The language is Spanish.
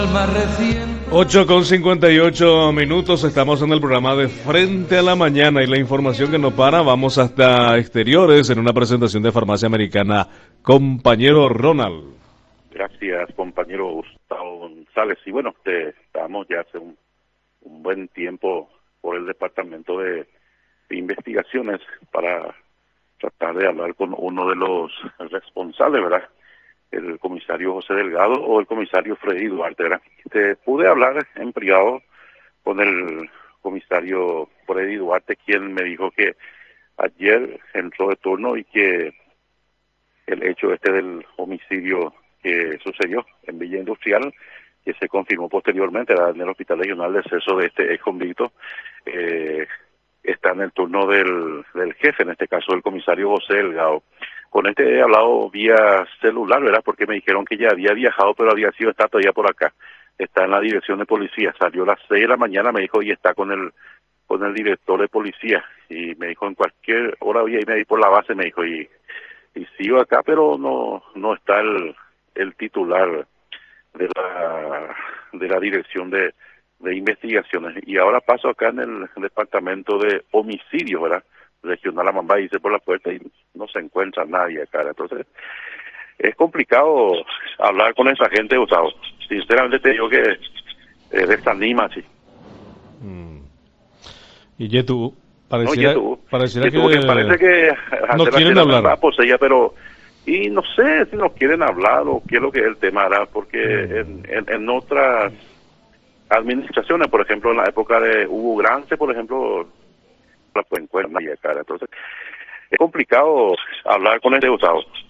8:58, estamos en el programa de Frente a la Mañana y la información que nos para, vamos hasta exteriores en una presentación de Farmacia Americana. Compañero Ronald. Gracias, compañero Gustavo González. Y bueno, estábamos ya hace un buen tiempo por el Departamento de Investigaciones para tratar de hablar con uno de los responsables, ¿verdad? El comisario José Delgado o el comisario Freddy Duarte, ¿verdad? Pude hablar en privado con el comisario Freddy Duarte, quien me dijo que ayer entró de turno y que el hecho del homicidio que sucedió en Villa Industrial, que se confirmó posteriormente en el Hospital Regional de Exceso de este ex convicto, está en el turno del jefe, en este caso el comisario José Delgado. Con he hablado vía celular, ¿verdad? Porque me dijeron que ya había viajado, pero está todavía por acá. Está en la dirección de policía. Salió a las 6 de la mañana, me dijo, y está con el director de policía. Y me dijo, en cualquier hora voy a irme ahí por la base, me dijo, y sigo acá, pero no está el titular de la dirección de investigaciones. Y ahora paso acá en el departamento de homicidios, ¿verdad? Regional Amambá, hice por la puerta y no se encuentra nadie acá. Entonces, es complicado hablar con esa gente, Gustavo. Sinceramente te digo que desanima, sí. Y Yetu, pareciera que parece que no quieren hablar. Pues ella, pero y no sé si nos quieren hablar o qué es lo que es el tema, ¿verdad? Porque en otras administraciones, por ejemplo, en la época de Hugo Grance, por ejemplo, la encuentra y acá. Entonces, es complicado hablar con Gustavo.